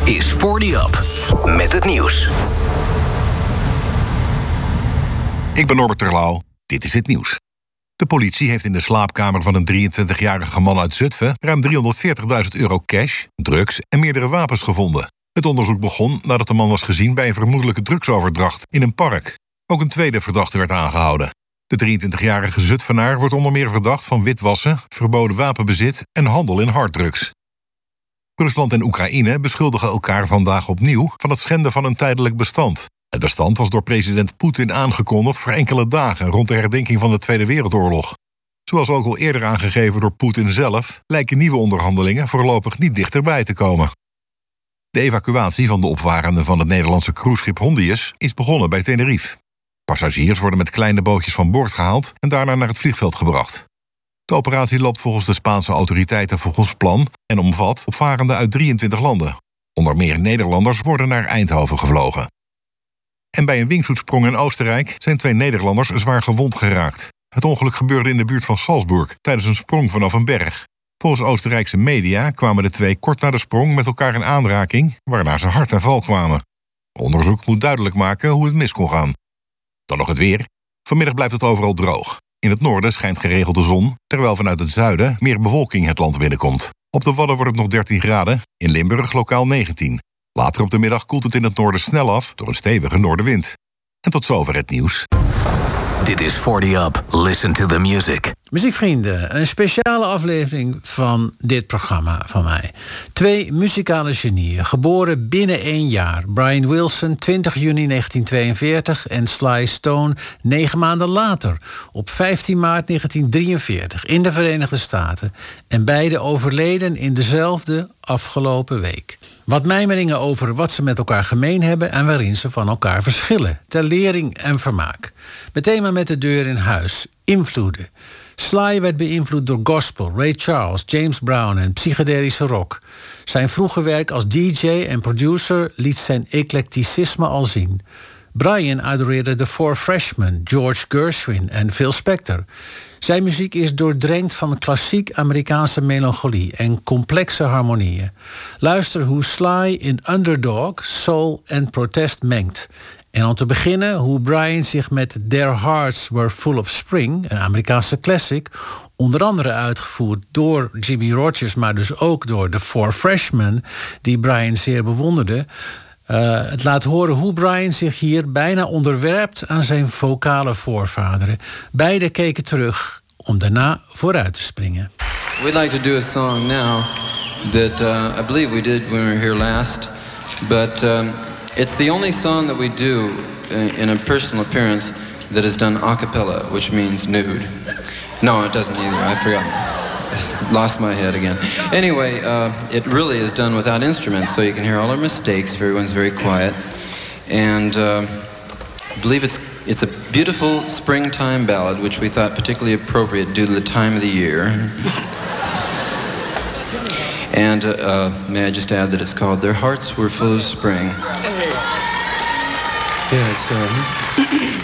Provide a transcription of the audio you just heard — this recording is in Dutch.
is 40 Up met het nieuws. Ik ben Norbert Terlouw. Dit is het nieuws. De politie heeft in de slaapkamer van een 23-jarige man uit Zutphen ruim €340.000 cash, drugs en meerdere wapens gevonden. Het onderzoek begon nadat de man was gezien bij een vermoedelijke drugsoverdracht in een park. Ook een tweede verdachte werd aangehouden. De 23-jarige Zutphenaar wordt onder meer verdacht van witwassen, verboden wapenbezit en handel in harddrugs. Rusland en Oekraïne beschuldigen elkaar vandaag opnieuw van het schenden van een tijdelijk bestand. Het bestand was door president Poetin aangekondigd voor enkele dagen rond de herdenking van de Tweede Wereldoorlog. Zoals ook al eerder aangegeven door Poetin zelf, lijken nieuwe onderhandelingen voorlopig niet dichterbij te komen. De evacuatie van de opvarenden van het Nederlandse cruiseschip Hondius is begonnen bij Tenerife. Passagiers worden met kleine bootjes van boord gehaald en daarna naar het vliegveld gebracht. De operatie loopt volgens de Spaanse autoriteiten volgens plan en omvat opvarenden uit 23 landen. Onder meer Nederlanders worden naar Eindhoven gevlogen. En bij een wingsuitsprong in Oostenrijk zijn 2 Nederlanders zwaar gewond geraakt. Het ongeluk gebeurde in de buurt van Salzburg tijdens een sprong vanaf een berg. Volgens Oostenrijkse media kwamen de 2 kort na de sprong met elkaar in aanraking, waarna ze hard ten val kwamen. Onderzoek moet duidelijk maken hoe het mis kon gaan. Dan nog het weer. Vanmiddag blijft het overal droog. In het noorden schijnt geregeld de zon, terwijl vanuit het zuiden meer bewolking het land binnenkomt. Op de Wadden wordt het nog 13 graden, in Limburg lokaal 19. Later op de middag koelt het in het noorden snel af door een stevige noordenwind. En tot zover het nieuws. Dit is 40 Up. Listen to the music. Muziekvrienden, een speciale aflevering van dit programma van mij. 2 muzikale genieën, geboren binnen 1 jaar. Brian Wilson, 20 juni 1942 en Sly Stone 9 maanden later, op 15 maart 1943 in de Verenigde Staten. En beide overleden in dezelfde afgelopen week. Wat mijmeringen over wat ze met elkaar gemeen hebben en waarin ze van elkaar verschillen. Ter lering en vermaak. Meteen maar met de deur in huis. Invloeden. Sly werd beïnvloed door gospel, Ray Charles, James Brown en psychedelische rock. Zijn vroege werk als DJ en producer liet zijn eclecticisme al zien. Brian adoreerde de Four Freshmen, George Gershwin en Phil Spector. Zijn muziek is doordrenkt van klassiek Amerikaanse melancholie en complexe harmonieën. Luister hoe Sly in Underdog, soul en protest mengt. En om te beginnen hoe Brian zich met Their Hearts Were Full of Spring, een Amerikaanse classic, onder andere uitgevoerd door Jimmy Rogers, maar dus ook door de Four Freshmen, die Brian zeer bewonderde. Het laat horen hoe Brian zich hier bijna onderwerpt aan zijn vocale voorvaderen. Beide keken terug om daarna vooruit te springen. We'd like to do a song now that I believe we did when we were here last, but it's the only song that we do in a personal appearance that is done a cappella, which means nude. No, it doesn't either. I forgot. Lost my head again. Anyway, it really is done without instruments, so you can hear all our mistakes. Everyone's very quiet, and I believe it's a beautiful springtime ballad, which we thought particularly appropriate due to the time of the year. And may I just add that it's called "Their Hearts Were Full of Spring." Yes.